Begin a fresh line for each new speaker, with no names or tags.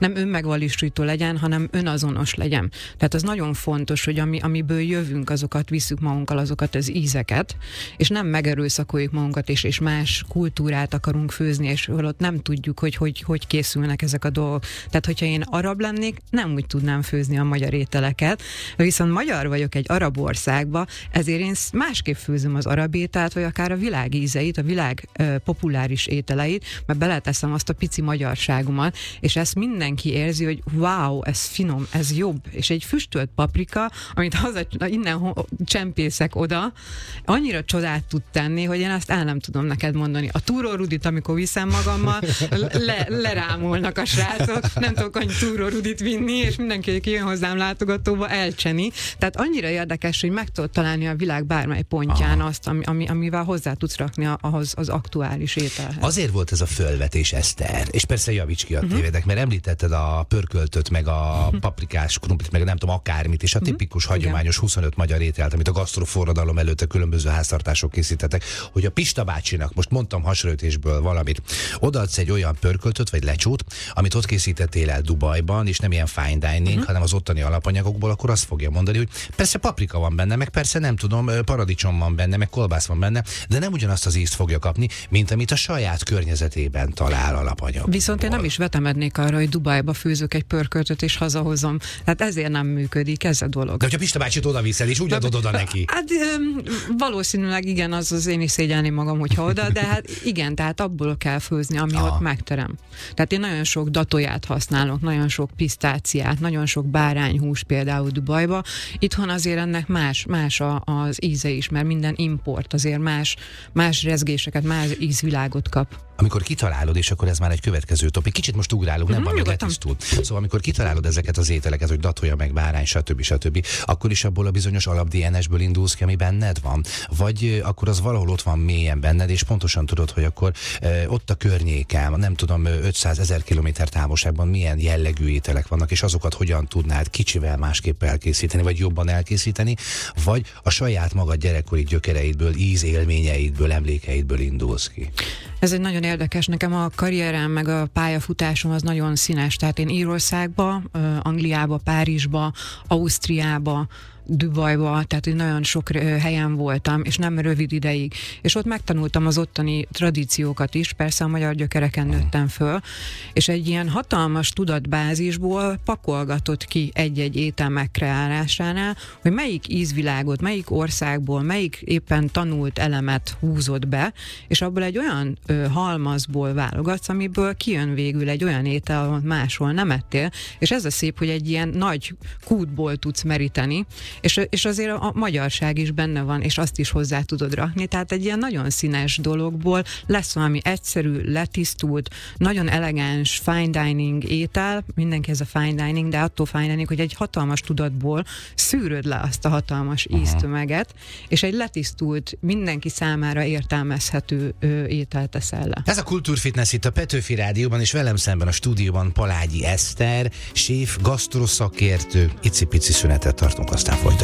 nem önmegvalósító legyen, hanem önazonos legyen. Tehát az nagyon fontos, hogy amiből jövünk, azokat visszük magunkkal, azokat az ízeket, és nem megerőszakoljuk magunkat, és más kultúrát akarunk főzni, és holott nem tudjuk, hogy készülnek ezek a dolgok. Tehát, hogyha én arab lennék, nem úgy tudnám főzni a magyar ételeket, viszont magyar vagyok egy arab országba, ezért én másképp főzöm az arab ételt, vagy akár a világ ízeit, a világ populáris ételeit, mert beleteszem azt a pici magyarságomat, és ezt mindenki érzi, hogy wow, ez finom, ez jobb. És egy füstölt paprika, amit innen csempészek oda, annyira csodát tud tenni, hogy én ezt el nem tudom neked mondani. A túró rudit, amikor viszem magammal, lerámolnak a srácok, nem tudok annyi túró rudit vinni, és mindenki, aki jön hozzám látogatóba, elcseni. Tehát annyira érdekes, hogy meg tudod találni a világ bármely pontján azt, amivel hozzá tudsz rakni ahhoz az aktuális ételhez.
Azért volt ez a fölvetés, Eszter, és persze javíts ki a tévedek, mert említetted a pörköltöt, meg a paprikás krumplit, meg nem tudom, akármit, és a tipikus hagyományos 25 magyar ételt, amit a gasztroforradalom előtt a különböző háztartások készítettek, hogy a Pista bácsinak, most mondtam hasonlítésből valamit, odaadsz egy olyan pörköltöt vagy lecsót, amit ott készítettél el Dubajban, és nem ilyen fine dining, hanem az ottani alapanyagokból, akkor azt fogja mondani, hogy persze paprika van benne, meg persze nem tudom, paradicsom van benne, meg kolbász van benne, de nem ugyanazt az ízt fogja kapni, mint amit a saját környezetében talál alapanyag.
Viszont én nem is vetemednék arra, hogy Dubajba főzök egy pörköltöt és hazahozom. Tehát ezért nem működik ez a dolog.
De hogyha Pista bácsit oda viszel, és úgy adod oda neki.
Hát valószínűleg igen, az én is szégyelném magam, hogyha oda, de hát igen, tehát abból kell főzni, ami ott megterem. Tehát én nagyon sok datóját használok, nagyon sok pisztáciát, nagyon sok bárányhús például Dubajba. Itthon azért ennek más az íze is, mert minden import azért más rezgéseket, más ízvilágot kap.
Amikor kitalálod, és akkor ez már egy következő topik, kicsit most ugrálunk, nem van, még letisztult. Szóval amikor kitalálod ezeket az ételeket, hogy datója, meg bárány, stb., akkor is abból a bizonyos alap DNS-ből indulsz ki, ami benned van? Vagy akkor az valahol ott van mélyen benned, és pontosan tudod, hogy akkor ott a környéken, nem tudom, 500 000 kilométer távolságban milyen jellegű ételek vannak, és azokat hogyan tudnád kicsivel másképp elkészíteni, vagy jobban elkészíteni, vagy a saját magad gyerekkori gyökereidből, ízélményeidből, emlékeidből indulsz ki?
Ez egy nagyon érdekes. Nekem a karrierem, meg a pályafutásom az nagyon színes. Tehát én Írországba, Angliába, Párizsba, Ausztriába, Dubajba, tehát én nagyon sok helyen voltam, és nem rövid ideig. És ott megtanultam az ottani tradíciókat is, persze a magyar gyökereken nőttem föl, és egy ilyen hatalmas tudatbázisból pakolgatott ki egy-egy étel megkreálásánál, hogy melyik ízvilágot, melyik országból, melyik éppen tanult elemet húzott be, és abból egy olyan halmazból válogatsz, amiből kijön végül egy olyan étel, amit máshol nem ettél, és ez a szép, hogy egy ilyen nagy kútból tudsz meríteni, és azért a magyarság is benne van, és azt is hozzá tudod rakni, tehát egy ilyen nagyon színes dologból lesz valami egyszerű, letisztult, nagyon elegáns fine dining étel, mindenki ez a fine dining, de attól fine dining, hogy egy hatalmas tudatból szűröd le azt a hatalmas íztömeget, és egy letisztult, mindenki számára értelmezhető ételt teszel le.
Ez a Kultúrfitness itt a Petőfi Rádióban, és velem szemben a stúdióban Palágyi Eszter, séf, gasztroszakértő. Icipici szünetet tartunk, aztán